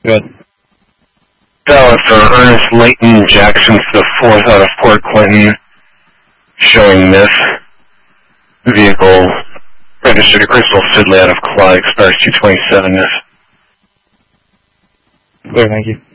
Good. Dallas for Ernest Layton Jackson for the 4th out of Port Clinton, showing this vehicle registered to Crystal Sidley out of Clyde, expires 227 this. Clear, thank you.